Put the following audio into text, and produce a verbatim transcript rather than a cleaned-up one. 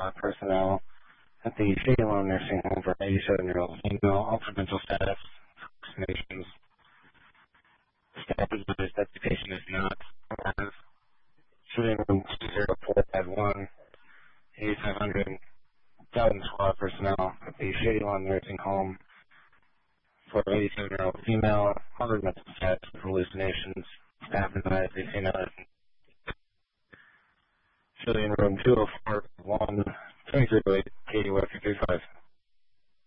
squad personnel at the Shady Lawn Nursing Home for an eighty-seven-year-old female, altered mental status, hallucinations. Staff advised that the patient is not alive. Shooting room two zero four five one, eighty-five hundred, Dalton squad personnel at the Shady Lawn Nursing Home for an eighty-seven-year-old female, altered mental status with hallucinations. Staff advised the female is shooting room two oh four one, twenty-three oh eight.